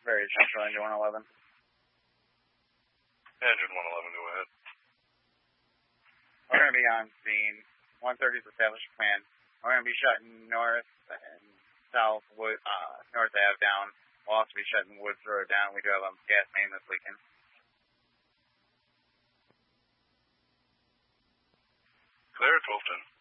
Very central, engine 111. Engine 111, go ahead. We're going to be on scene. 130 is established command. We're going to be shutting north and south, north Ave down. We'll also be shutting Woods Road down. We do have a gas main that's leaking. Clear, 1210.